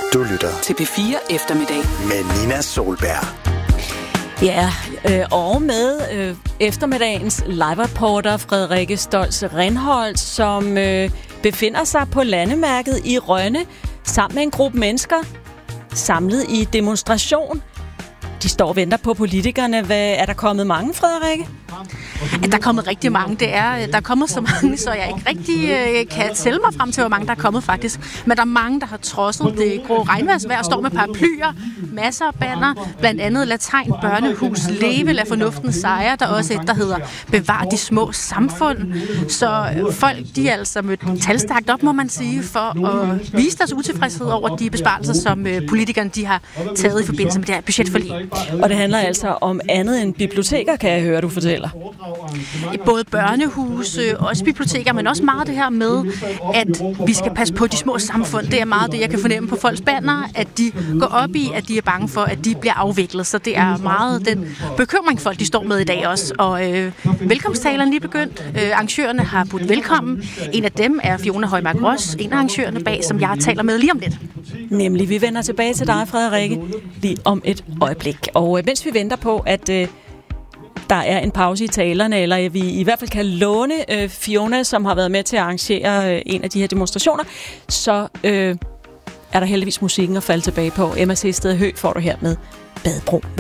Du lytter til P4 Eftermiddag med Nina Solberg. Ja, og med eftermiddagens live-reporter Frederikke Stoltz-Rindholt, som befinder sig på landemærket i Rønne sammen med en gruppe mennesker samlet i demonstration. De står og venter på politikerne. Er der kommet mange, Frederikke? Der er kommet rigtig mange. Der er kommet så mange, så jeg ikke rigtig kan tælle mig frem til, hvor mange der er kommet faktisk. Men der er mange, der har trodset det grå regnvejrsvejr og står med paraplyer, masser af banner, blandt andet lad tegn, børnehus, leve, lad fornuften sejre. Der er også et, der hedder bevar de små samfund. Så folk, de er altså mødt talstærkt op, må man sige, for at vise deres utilfredshed over de besparelser, som politikerne de har taget i forbindelse med det her budgetforlig. Og det handler altså om andet end biblioteker, kan jeg høre, du fortæller. Både børnehuse, også biblioteker, men også meget det her med, at vi skal passe på de små samfund. Det er meget det, jeg kan fornemme på folks banner, at de går op i, at de er bange for, at de bliver afviklet. Så det er meget den bekymring, folk de står med i dag også. Og velkomsttalerne lige begyndt. Arrangørerne har budt velkommen. En af dem er Fiona Højmark Ross, en af arrangørerne bag, som jeg taler med lige om lidt. Nemlig, vi vender tilbage til dig, Frederikke, lige om et øjeblik. Og mens vi venter på, at der er en pause i talerne, eller vi i hvert fald kan låne Fiona, som har været med til at arrangere en af de her demonstrationer, så er der heldigvis musikken at falde tilbage på. Emma Sested Høgh får du her med Badebro.